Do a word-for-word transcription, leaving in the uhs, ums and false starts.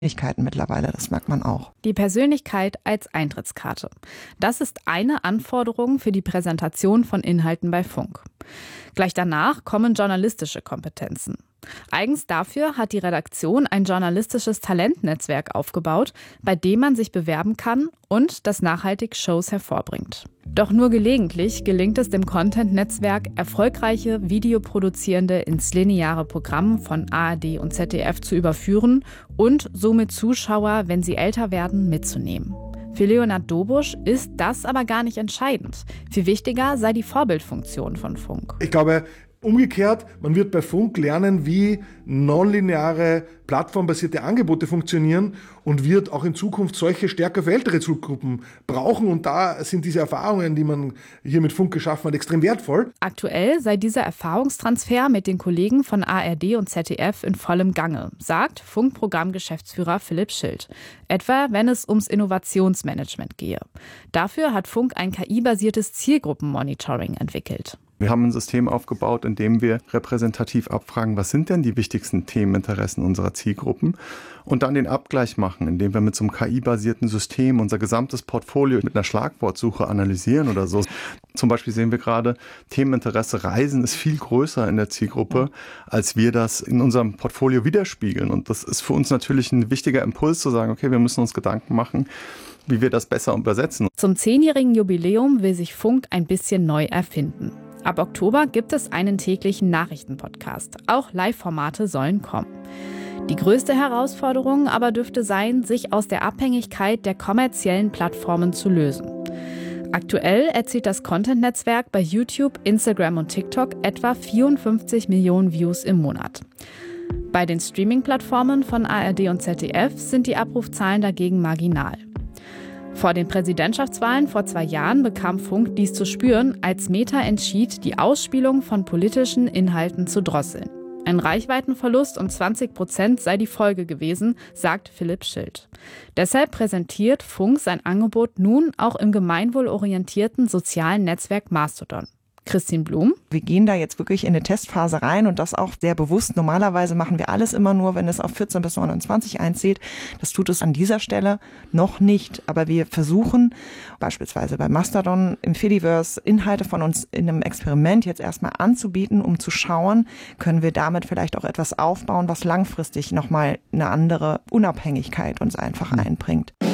Persönlichkeiten mittlerweile, das merkt man auch. Die Persönlichkeit als Eintrittskarte. Das ist eine Anforderung für die Präsentation von Inhalten bei Funk. Gleich danach kommen journalistische Kompetenzen. Eigens dafür hat die Redaktion ein journalistisches Talentnetzwerk aufgebaut, bei dem man sich bewerben kann und das nachhaltig Shows hervorbringt. Doch nur gelegentlich gelingt es dem Content-Netzwerk, erfolgreiche Videoproduzierende ins lineare Programm von A R D und Z D F zu überführen und somit Zuschauer, wenn sie älter werden, mitzunehmen. Für Leonhard Dobusch ist das aber gar nicht entscheidend. Viel wichtiger sei die Vorbildfunktion von Funk. Ich glaube, umgekehrt, man wird bei Funk lernen, wie nonlineare, plattformbasierte Angebote funktionieren und wird auch in Zukunft solche stärker für ältere Zielgruppen brauchen. Und da sind diese Erfahrungen, die man hier mit Funk geschaffen hat, extrem wertvoll. Aktuell sei dieser Erfahrungstransfer mit den Kollegen von A R D und Z D F in vollem Gange, sagt Funk-Programmgeschäftsführer Philipp Schild. Etwa, wenn es ums Innovationsmanagement gehe. Dafür hat Funk ein K I-basiertes Zielgruppenmonitoring entwickelt. Wir haben ein System aufgebaut, in dem wir repräsentativ abfragen, was sind denn die wichtigsten Themeninteressen unserer Zielgruppen und dann den Abgleich machen, indem wir mit so einem K I-basierten System unser gesamtes Portfolio mit einer Schlagwortsuche analysieren oder so. Zum Beispiel sehen wir gerade, Themeninteresse Reisen ist viel größer in der Zielgruppe, als wir das in unserem Portfolio widerspiegeln. Und das ist für uns natürlich ein wichtiger Impuls zu sagen, okay, wir müssen uns Gedanken machen, wie wir das besser übersetzen. Zum zehnjährigen Jubiläum will sich Funk ein bisschen neu erfinden. Ab Oktober gibt es einen täglichen Nachrichtenpodcast. Auch Live-Formate sollen kommen. Die größte Herausforderung aber dürfte sein, sich aus der Abhängigkeit der kommerziellen Plattformen zu lösen. Aktuell erzielt das Content-Netzwerk bei YouTube, Instagram und TikTok etwa vierundfünfzig Millionen Views im Monat. Bei den Streaming-Plattformen von A R D und Z D F sind die Abrufzahlen dagegen marginal. Vor den Präsidentschaftswahlen vor zwei Jahren bekam Funk dies zu spüren, als Meta entschied, die Ausspielung von politischen Inhalten zu drosseln. Ein Reichweitenverlust um zwanzig Prozent sei die Folge gewesen, sagt Philipp Schild. Deshalb präsentiert Funk sein Angebot nun auch im gemeinwohlorientierten sozialen Netzwerk Mastodon. Christine Blum. Wir gehen da jetzt wirklich in eine Testphase rein und das auch sehr bewusst. Normalerweise machen wir alles immer nur, wenn es auf vierzehn bis neunundzwanzig einzählt. Das tut es an dieser Stelle noch nicht. Aber wir versuchen beispielsweise bei Mastodon im Fediverse Inhalte von uns in einem Experiment jetzt erstmal anzubieten, um zu schauen, können wir damit vielleicht auch etwas aufbauen, was langfristig nochmal eine andere Unabhängigkeit uns einfach einbringt.